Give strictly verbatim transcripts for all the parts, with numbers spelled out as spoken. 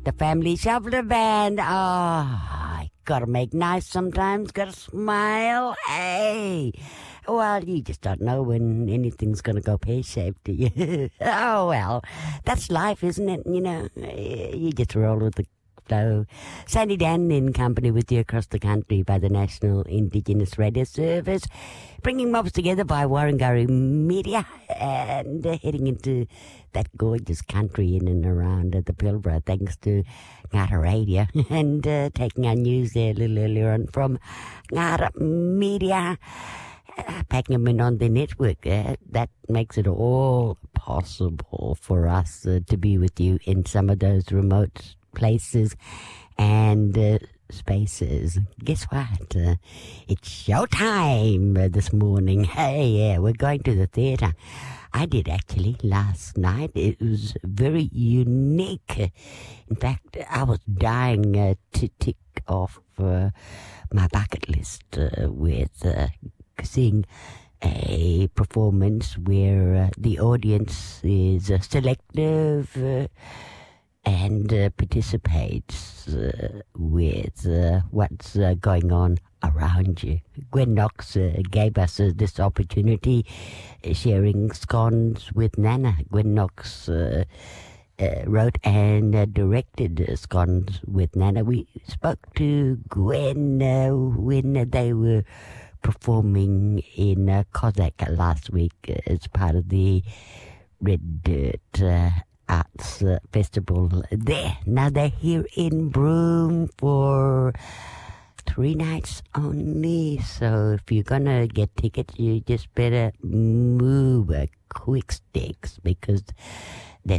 the family shuffler band. Oh, I gotta make nice sometimes, gotta smile. Hey, well, you just don't know when anything's gonna go pear-shaped, do you? Oh, well, that's life, isn't it? You know, you just roll with the flow. Sandy Dan in company with you across the country by the National Indigenous Radio Service, bringing mobs together by Warringurri Media and uh, heading into that gorgeous country in and around uh, the Pilbara, thanks to Ngata Radio, and uh, taking our news there a little earlier on from Ngata Media, uh, packing them in on the network. Uh, that makes it all possible for us uh, to be with you in some of those remote places and uh, spaces. Guess what? Uh, it's showtime uh, this morning. Hey, yeah, we're going to the theatre. I did actually last night. It was very unique. In fact, I was dying uh, to tick off uh, my bucket list uh, with uh, seeing a performance where uh, the audience is uh, selective uh, and uh, participates uh, with uh, what's uh, going on around you. Gwen Knox uh, gave us uh, this opportunity, uh, sharing scones with Nana. Gwen Knox uh, uh, wrote and uh, directed uh, Scones with Nana. We spoke to Gwen uh, when they were performing in uh, Cossack last week uh, as part of the Red Dirt uh, Arts uh, Festival there. Now they're here in Broome for three nights only, so if you're gonna get tickets, you just better move uh, quick sticks because they're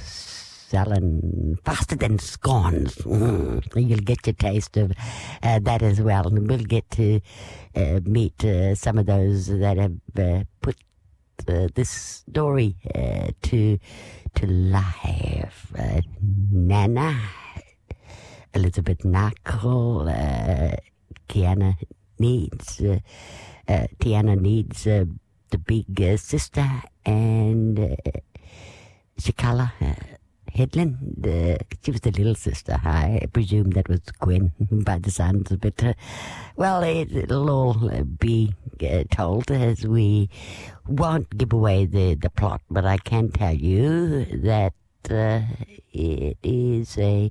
selling faster than scones. Mm, you'll get your taste of uh, that as well, and we'll get to uh, meet uh, some of those that have uh, put Uh, this story uh, to to life. Uh, Nana, Elizabeth Knuckle, uh, Kiana needs, uh, uh, Tiana needs uh, the big uh, sister, and uh, Shikala uh, Headland. Uh, she was the little sister. I presume that was Gwen by the sounds of it. Uh, well, it, it'll all uh, be uh, told as we won't give away the, the plot, but I can tell you that uh, it is a,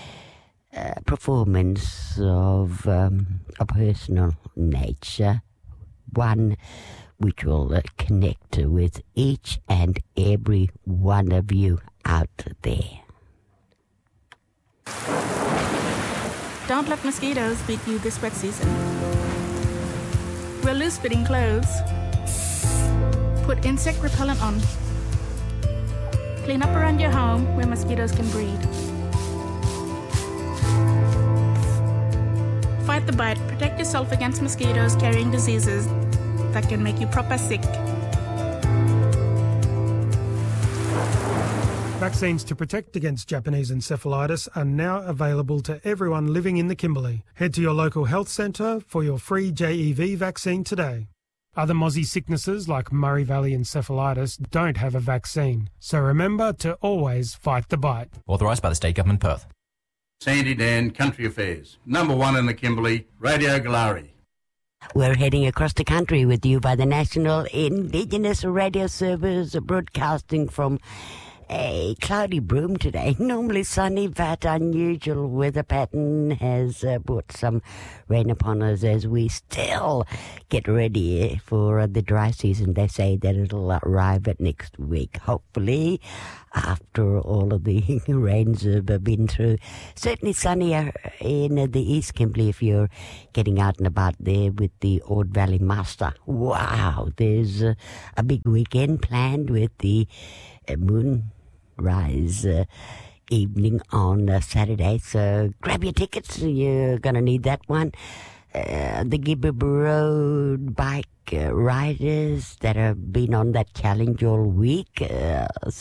a performance of um, a personal nature, one which will uh, connect with each and every one of you out there. Don't let mosquitoes beat you this wet season. Wear loose-fitting clothes. Put insect repellent on. Clean up around your home where mosquitoes can breed. Fight the bite. Protect yourself against mosquitoes carrying diseases that can make you proper sick. Vaccines to protect against Japanese encephalitis are now available to everyone living in the Kimberley. Head to your local health centre for your free J E V vaccine today. Other mozzie sicknesses like Murray Valley encephalitis don't have a vaccine, so remember to always fight the bite. Authorised by the State Government, Perth. Sandy Dan, Country Affairs. Number one in the Kimberley, Radio Galari. We're heading across the country with you by the National Indigenous Radio Service, broadcasting from a cloudy Broome today. Normally sunny, but unusual weather pattern has uh, brought some rain upon us as we still get ready for the dry season. They say that it'll arrive at next week, hopefully, after all of the rains have been through. Certainly sunnier in the East Kimberley if you're getting out and about there with the Ord Valley Master. Wow, there's uh, a big weekend planned with the uh, moon rise uh, evening on uh, Saturday, so grab your tickets. You're gonna need that one. Uh, the Gibbib Road bike uh, riders that have been on that challenge all week, uh,